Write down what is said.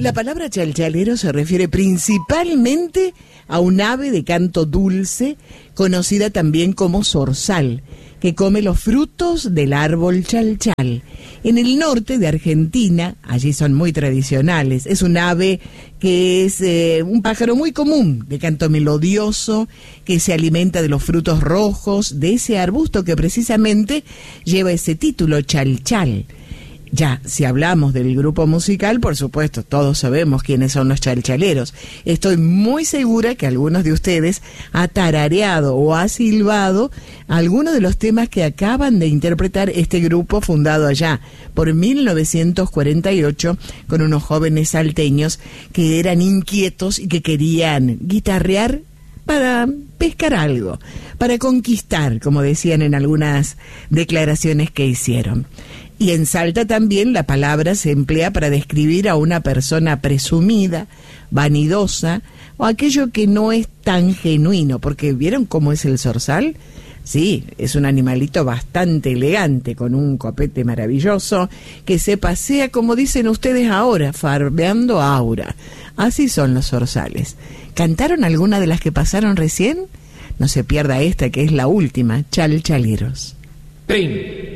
La palabra chalchalero se refiere principalmente a un ave de canto dulce, conocida también como zorzal, que come los frutos del árbol chalchal. En el norte de Argentina, allí son muy tradicionales, es un ave que es un pájaro muy común, de canto melodioso, que se alimenta de los frutos rojos de ese arbusto que precisamente lleva ese título, chalchal. Ya, si hablamos del grupo musical, por supuesto, todos sabemos quiénes son los chalchaleros. Estoy muy segura que algunos de ustedes ha tarareado o ha silbado algunos de los temas que acaban de interpretar este grupo fundado allá por 1948 con unos jóvenes salteños que eran inquietos y que querían guitarrear para pescar algo, para conquistar, como decían en algunas declaraciones que hicieron. Y en Salta también la palabra se emplea para describir a una persona presumida, vanidosa, o aquello que no es tan genuino, porque ¿vieron cómo es el zorzal? Sí, es un animalito bastante elegante, con un copete maravilloso, que se pasea, como dicen ustedes ahora, farbeando aura. Así son los zorzales. ¿Cantaron alguna de las que pasaron recién? No se pierda esta, que es la última, Chalchaleros. Trin.